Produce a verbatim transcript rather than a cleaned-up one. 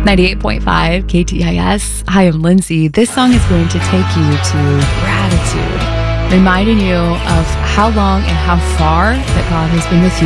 ninety-eight point five K T I S. Hi, I'm Lindsay. This song is going to take you to gratitude, reminding you of how long and how far that God has been with